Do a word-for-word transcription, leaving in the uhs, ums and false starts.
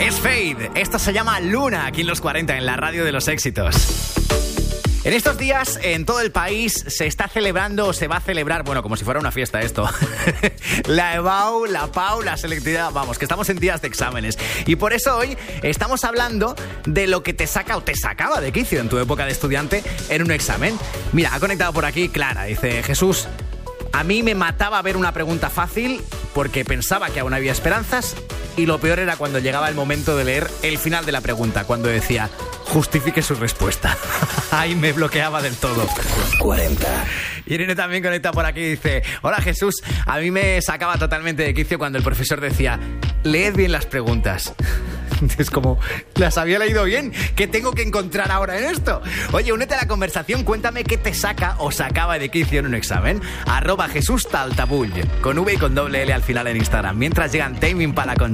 Es Fade. Esto se llama Luna, aquí en los cuarenta, en la radio de los éxitos. En estos días, en todo el país, se está celebrando o se va a celebrar, bueno, como si fuera una fiesta esto, la EBAU, la PAU, la selectividad, vamos, que estamos en días de exámenes. Y por eso hoy estamos hablando de lo que te saca o te sacaba de quicio en tu época de estudiante en un examen. Mira, ha conectado por aquí Clara, dice: Jesús, a mí me mataba ver una pregunta fácil porque pensaba que aún había esperanzas, y lo peor era cuando llegaba el momento de leer el final de la pregunta, cuando decía: justifique su respuesta. Ahí me bloqueaba del todo. cuarenta. Irene también conecta por aquí y dice: hola Jesús, a mí me sacaba totalmente de quicio cuando el profesor decía: leed bien las preguntas. Es como, las había leído bien. ¿Qué tengo que encontrar ahora en esto? Oye, únete a la conversación, cuéntame qué te saca o sacaba de quicio en un examen. Arroba Jesús Taltabull, con V y con doble L al final en Instagram. Mientras llegan Tame Impala con